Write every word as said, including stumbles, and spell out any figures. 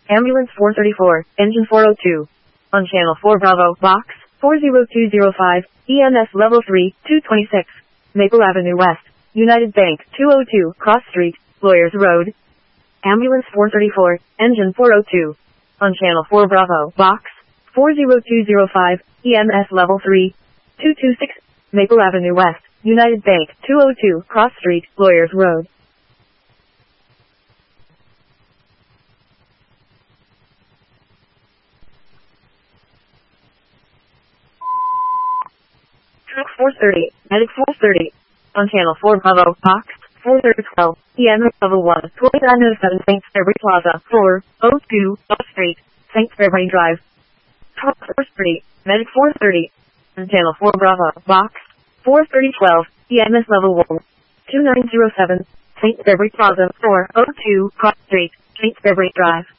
Ambulance four thirty-four, engine four oh two. On channel four Bravo, box four zero two zero five, E M S level three, two twenty-six. Maple Avenue West, United Bank, two oh two, Cross Street, Lawyers Road. Ambulance four thirty-four, engine four oh two. On channel four Bravo, box four zero two zero five, E M S level three, two twenty-six. Maple Avenue West, United Bank, two oh two, Cross Street, Lawyers Road. Truck four thirty, Medic four thirty. On channel four Bravo, box four thirty twelve, E M S level one, twenty-nine oh seven Saint February Plaza, four oh two, Cross Street, Saint February Drive. Truck four thirty, Medic four thirty. On channel four Bravo, box four thirty twelve, E M S level one, two nine oh seven, Saint February Plaza, four oh two, Cross Street, Saint February Drive.